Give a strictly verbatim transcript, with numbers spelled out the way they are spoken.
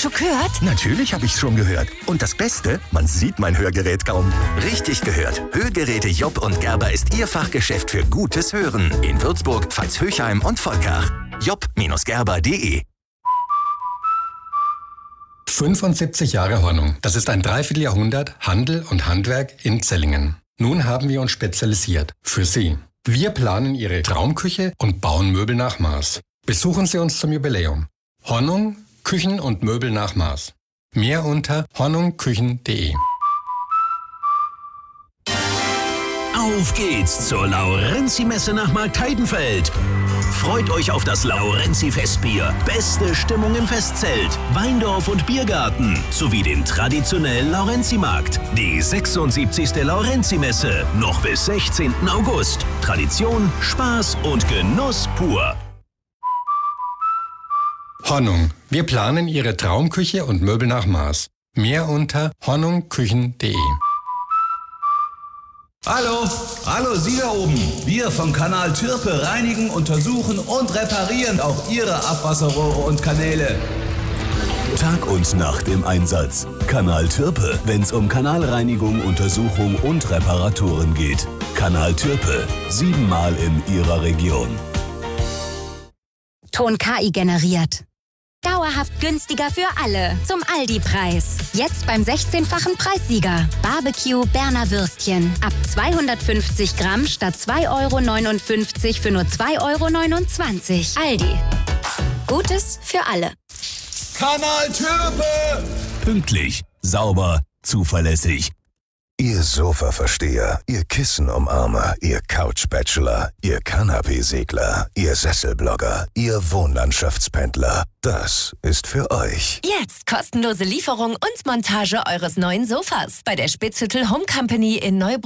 Schon gehört? Natürlich habe ich schon gehört. Und das Beste, man sieht mein Hörgerät kaum. Richtig gehört. Hörgeräte Job und Gerber ist Ihr Fachgeschäft für gutes Hören. In Würzburg, Veitshöchheim und Volkach. job Gerber punkt de. fünfundsiebzig Jahre Hornung. Das ist ein Dreivierteljahrhundert Handel und Handwerk in Zellingen. Nun haben wir uns spezialisiert. Für Sie. Wir planen Ihre Traumküche und bauen Möbel nach Maß. Besuchen Sie uns zum Jubiläum. Hornung, Küchen und Möbel nach Maß. Mehr unter hornungküchen punkt de. Auf geht's zur Laurenzi-Messe nach Marktheidenfeld. Freut euch auf das Laurenzi-Festbier, beste Stimmung im Festzelt, Weindorf und Biergarten sowie den traditionellen Laurenzi-Markt. Die sechsundsiebzigste Laurenzi-Messe, noch bis sechzehnten August. Tradition, Spaß und Genuss pur. Hornung. Wir planen Ihre Traumküche und Möbel nach Maß. Mehr unter hornungküchen punkt de. Hallo, hallo Sie da oben. Wir vom Kanal Türpe reinigen, untersuchen und reparieren auch Ihre Abwasserrohre und Kanäle. Tag und Nacht im Einsatz. Kanal Türpe, wenn's um Kanalreinigung, Untersuchung und Reparaturen geht. Kanal Türpe, siebenmal in Ihrer Region. Ton K I generiert. Dauerhaft günstiger für alle. Zum Aldi-Preis. Jetzt beim sechzehnfachen Preissieger. Barbecue Berner Würstchen. Ab zweihundertfünfzig Gramm statt zwei Euro neunundfünfzig für nur zwei Euro neunundzwanzig. Aldi. Gutes für alle. Kanal Türpe! Pünktlich, sauber, zuverlässig. Ihr Sofa-Versteher, Ihr Kissen-Umarmer, Ihr Couch-Bachelor, Ihr Kanapee-Segler, Ihr Sesselblogger, Ihr Wohnlandschaftspendler. Das ist für euch. Jetzt kostenlose Lieferung und Montage eures neuen Sofas bei der Spitzhüttel Home Company in Neubrunn.